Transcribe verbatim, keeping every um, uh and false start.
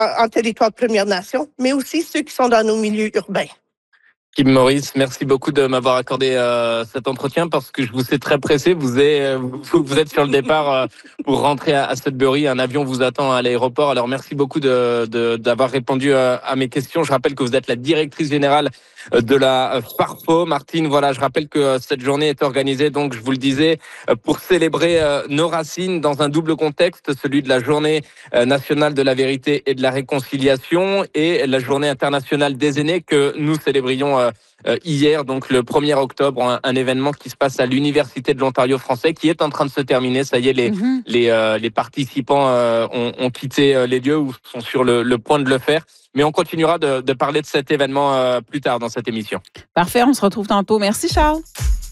en territoire de Première Nation, mais aussi ceux qui sont dans nos milieux urbains. Kim Maurice, merci beaucoup de m'avoir accordé euh, cet entretien parce que je vous sais très pressé. Vous êtes, vous, vous êtes sur le départ euh, pour rentrer à, à Sudbury. Un avion vous attend à l'aéroport. Alors merci beaucoup de, de, d'avoir répondu à, à mes questions. Je rappelle que vous êtes la directrice générale de la Farfo. Martine, voilà, je rappelle que cette journée est organisée, donc je vous le disais, pour célébrer euh, nos racines dans un double contexte, celui de la journée nationale de la vérité et de la réconciliation et la journée internationale des aînés que nous célébrions euh, hier, donc le premier octobre, un, un événement qui se passe à l'Université de l'Ontario français, qui est en train de se terminer. Ça y est, les, mm-hmm. les, euh, les participants euh, ont, ont quitté les lieux ou sont sur le, le point de le faire. Mais on continuera de, de parler de cet événement euh, plus tard dans cette émission. Parfait, on se retrouve tantôt. Merci Charles.